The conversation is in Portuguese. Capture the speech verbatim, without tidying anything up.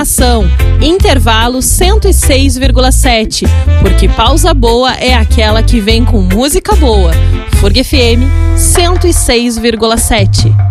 Ação, intervalo cento e seis vírgula sete, porque pausa boa é aquela que vem com música boa. F U R G F M cento e seis vírgula sete.